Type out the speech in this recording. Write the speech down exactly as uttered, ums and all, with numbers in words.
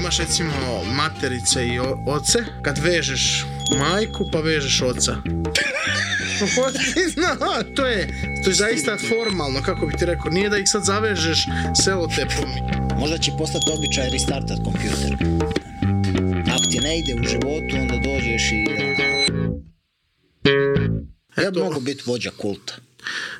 imaš recimo materice i o- oce, kad vežeš majku pa vežeš oca. No, to je, to je zaista formalno, kako bi ti rekao, nije da ih sad zavežeš selotepom. Možda će postati običaj restartat kompjuter. Ako ti ne ide u životu, onda dođeš i... Ja bi mogu biti vođa kulta.